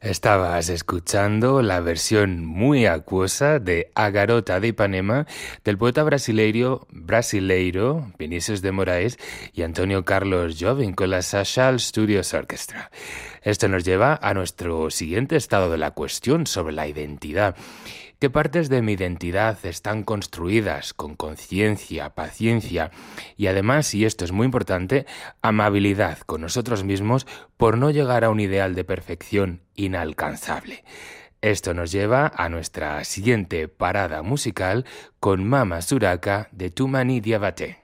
Estabas escuchando la versión muy acuosa de A Garota de Ipanema del poeta brasileiro Vinícius de Moraes y Antonio Carlos Jobim con la Sachal Studios Orchestra. Esto nos lleva a nuestro siguiente estado de la cuestión sobre la identidad. ¿Qué partes de mi identidad están construidas con conciencia, paciencia y además, y esto es muy importante, amabilidad con nosotros mismos por no llegar a un ideal de perfección inalcanzable? Esto nos lleva a nuestra siguiente parada musical con Mama Suraka de Tumani Diabate.